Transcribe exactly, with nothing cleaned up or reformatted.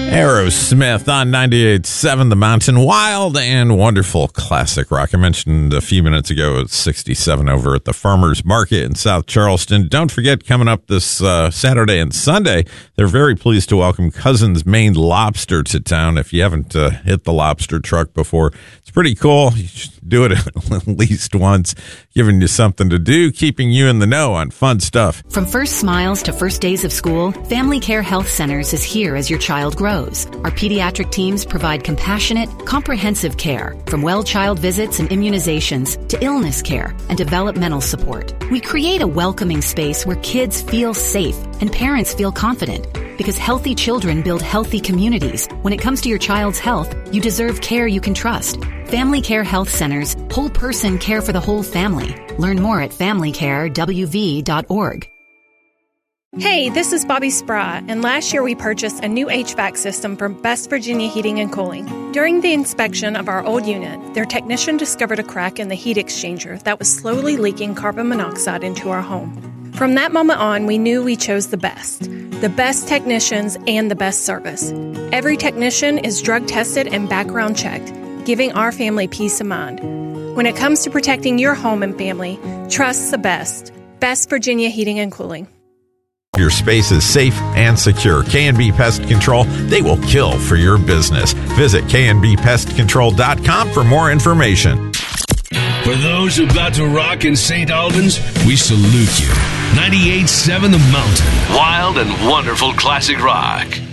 Aerosmith on ninety-eight point seven The Mountain. Wild and wonderful classic rock. I mentioned a few minutes ago it's sixty-seven over at the Farmers Market in South Charleston. Don't forget, coming up this uh, Saturday and Sunday, they're very pleased to welcome Cousins Maine Lobster to town. If you haven't uh, hit the lobster truck before, it's pretty cool. You should do it at least once, giving you something to do, keeping you in the know on fun stuff. From first smiles to first days of school, Family Care Health Centers is here as your child grows. Our pediatric teams provide compassionate, comprehensive care, from well child visits and immunizations to illness care and developmental support. We create a welcoming space where kids feel safe and parents feel confident, because healthy children build healthy communities. When it comes to your child's health, you deserve care you can trust. Family Care Health Centers, whole person care for the whole family. Learn more at family care w v dot org. Hey, this is Bobby Sprott, and last year we purchased a new H V A C system from Best Virginia Heating and Cooling. During the inspection of our old unit, their technician discovered a crack in the heat exchanger that was slowly leaking carbon monoxide into our home. From that moment on, we knew we chose the best. The best technicians and the best service. Every technician is drug tested and background checked, giving our family peace of mind. When it comes to protecting your home and family, trust the best. Best Virginia Heating and Cooling. Your space is safe and secure. K and B Pest Control, they will kill for your business. Visit k n b pest control dot com for more information. For those about to rock in Saint Albans, we salute you. ninety-eight point seven The Mountain. Wild and wonderful classic rock.